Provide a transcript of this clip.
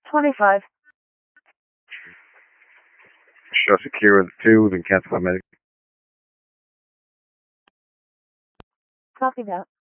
25. Show secure with 2, then cancel my medic. Copy that.